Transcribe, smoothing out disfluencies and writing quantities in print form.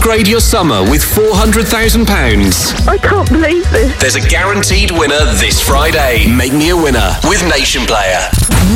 upgrade your summer with £400,000. I can't believe this. There's a guaranteed winner this Friday. Make me a winner with Nation Player.